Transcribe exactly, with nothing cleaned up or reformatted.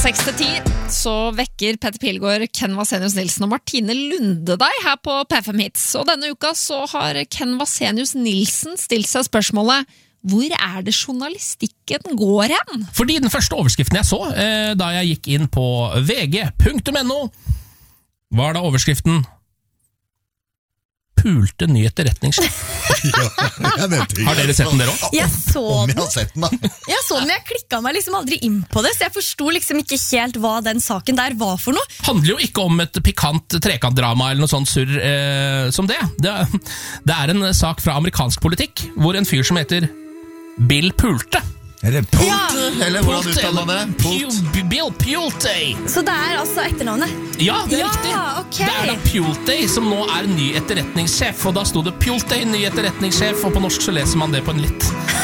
seks til ti så vekker Petter Pilgaard, Ken Vasenius Nilsen og Martine Lunde deg her på P fem Hits. Og denne uka så har Ken Vasenius Nilsen stilt seg spørsmålet: hvor er det journalistikken går hen? Fordi den første overskriften jeg så, eh, da jeg gikk inn på v g punktum n o, var da overskriften Pulte ny etterretningssjef. Ja, jeg vet ikke. Har dere sett den dere også? Jeg så Om jeg den. har sett den, da. Jeg så den, men jeg klikket meg liksom aldri inn på det, så jeg forstod liksom ikke helt hva den saken der var for noe. Handler jo ikke om et pikant trekantdrama eller noe sånt surr eh, som det. det. Det er en sak fra amerikansk politikk, hvor en fyr som heter Bill Pulte. Eller Pulte, Ja. eller hvordan uttaler man det? Pult. Pu- Bill Pulte. Så det er altså etternavnet. Ja, det er Ja, riktig. ok. Det er da Pulte som nå er ny etterretningssjef, og da sto det Pulte, ny etterretningssjef, og på norsk så leser man det på en litt